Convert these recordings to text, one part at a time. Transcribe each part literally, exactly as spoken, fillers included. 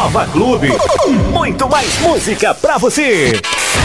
Nova Clube. Muito mais música pra você.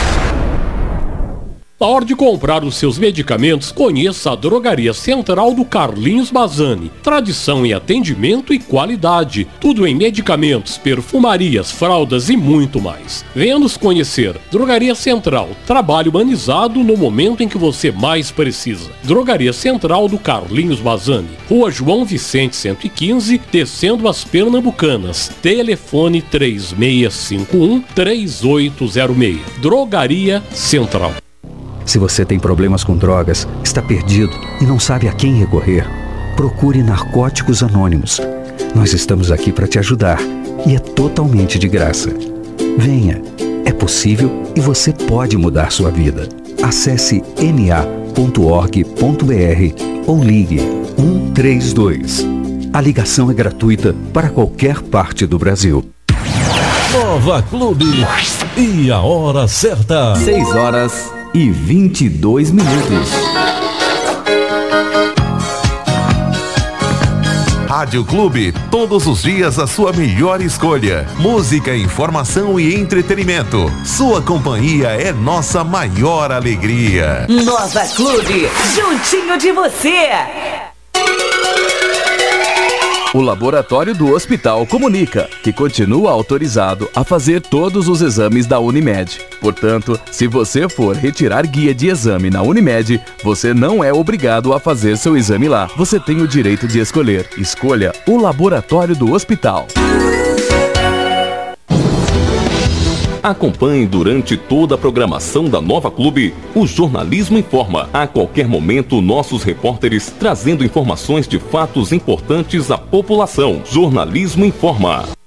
Na hora de comprar os seus medicamentos, conheça a Drogaria Central do Carlinhos Mazzani. Tradição em atendimento e qualidade. Tudo em medicamentos, perfumarias, fraldas e muito mais. Venha nos conhecer. Drogaria Central. Trabalho humanizado no momento em que você mais precisa. Drogaria Central do Carlinhos Mazzani. Rua João Vicente cento e quinze, descendo as Pernambucanas. Telefone três seis cinco um, três oito zero seis. Drogaria Central. Se você tem problemas com drogas, está perdido e não sabe a quem recorrer, procure Narcóticos Anônimos. Nós estamos aqui para te ajudar e é totalmente de graça. Venha, é possível e você pode mudar sua vida. Acesse n a ponto org ponto b r ou ligue um três dois. A ligação é gratuita para qualquer parte do Brasil. Nova Clube e a hora certa. seis horas e vinte e dois minutos. Rádio Clube, todos os dias a sua melhor escolha. Música, informação e entretenimento. Sua companhia é nossa maior alegria. Nova Clube, juntinho de você. O Laboratório do Hospital comunica que continua autorizado a fazer todos os exames da Unimed. Portanto, se você for retirar guia de exame na Unimed, você não é obrigado a fazer seu exame lá. Você tem o direito de escolher. Escolha o Laboratório do Hospital. Acompanhe durante toda a programação da Nova Clube o Jornalismo Informa. A qualquer momento, nossos repórteres trazendo informações de fatos importantes à população. Jornalismo Informa.